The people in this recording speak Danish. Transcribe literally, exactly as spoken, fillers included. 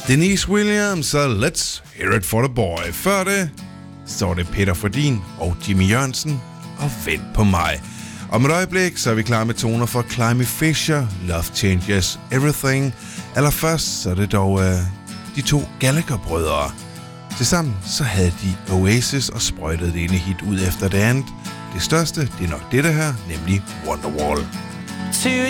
Denise Williams og Let's Hear It For The Boy. Før det, så er det Peter Fordin og Jimmy Jørgensen og Vent På Mig. Om et øjeblik, så er vi klar med toner for Climby Fisher, Love Changes Everything. Allerførst, så er det dog uh, de to Gallagher-brødre. Tilsammen så havde de Oasis og sprøjtede det ene hit ud efter det andet. Det største, det er nok dette her, nemlig Wonderwall.